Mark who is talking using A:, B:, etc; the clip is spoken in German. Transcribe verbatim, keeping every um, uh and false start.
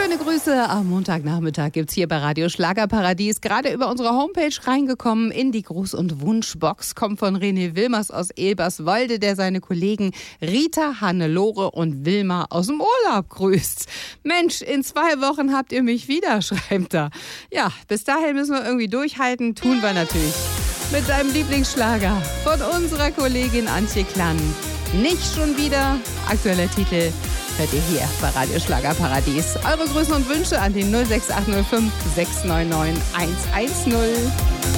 A: Schöne Grüße am Montagnachmittag gibt's hier bei Radio Schlagerparadies. Gerade über unsere Homepage reingekommen in die Gruß- und Wunschbox. Kommt von René Wilmers aus Eberswalde, der seine Kollegen Rita, Hannelore und Wilma aus dem Urlaub grüßt. Mensch, in zwei Wochen habt ihr mich wieder, schreibt er. Ja, bis dahin müssen wir irgendwie durchhalten. Tun wir natürlich. Mit seinem Lieblingsschlager von unserer Kollegin Antje Klann. Nicht schon wieder. Aktueller Titel hört ihr hier bei Radio Schlagerparadies. Eure Grüße und Wünsche an die null sechs acht null fünf sechs neun neun eins eins null.